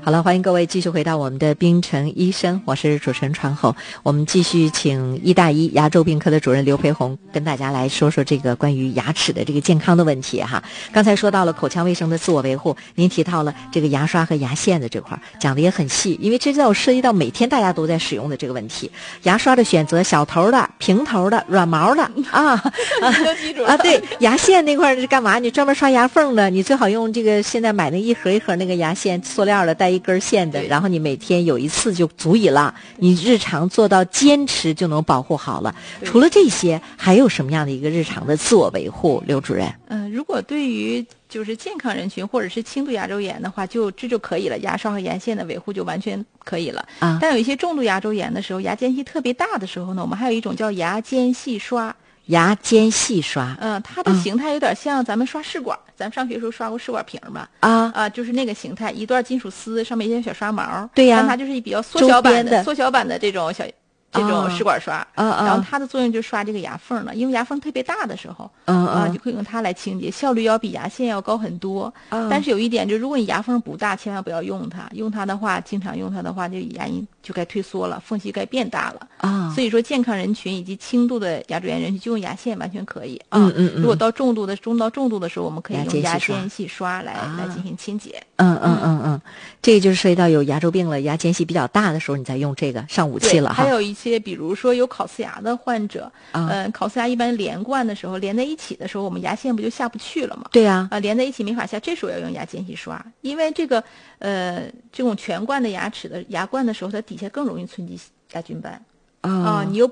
好了，欢迎各位继续回到我们的冰城医生，我是主持人传后。我们继续请医大医牙周病科的主任刘培红跟大家来说说这个关于牙齿的这个健康的问题哈。刚才说到了口腔卫生的自我维护，您提到了这个牙刷和牙线的这块讲的也很细，因为这涉及到每天大家都在使用的这个问题。牙刷的选择，小头的、平头的、软毛的啊都记住了啊，对，牙线那块是干嘛？你专门刷牙缝的，你最好用这个现在买那一盒一盒那个牙线，塑料的带一根线的，然后你每天有一次就足以了，你日常做到坚持就能保护好了。除了这些，还有什么样的一个日常的自我维护，刘主任？ 如果对于就是健康人群或者是轻度牙周炎的话，这就可以了，牙刷和牙线的维护就完全可以了。但有一些重度牙周炎的时候，牙间隙特别大的时候呢，我们还有一种叫牙间隙刷。 牙间隙刷， 它的形态有点像咱们刷试管，咱们上学时候刷过试管瓶吧？就是那个形态，一段金属丝上面一些小刷毛。 对呀， 但它就是比较缩小版的这种试管刷，然后它的作用就是刷这个牙缝了，因为牙缝特别大的时候，就可以用它来清洁，效率要比牙线要高很多。但是有一点，就如果你牙缝不大，千万不要用它。用它的话，经常用它的话，这牙龈就该退缩了，缝隙该变大了。所以说，健康人群以及轻度的牙周炎人群就用牙线完全可以。如果到中到重度的时候，我们可以用牙间隙刷来进行清洁。 这个就是涉及到有牙周病了，牙间隙比较大的时候，你再用这个上武器了哈。 还有一些，比如说有烤瓷牙的患者，烤瓷牙一般连贯的时候，连在一起的时候，我们牙线不就下不去了吗？ 对呀， 连在一起没法下，这时候要用牙间隙刷，因为这个这种全冠的牙齿的牙冠的时候，它底下更容易存积牙菌斑。你又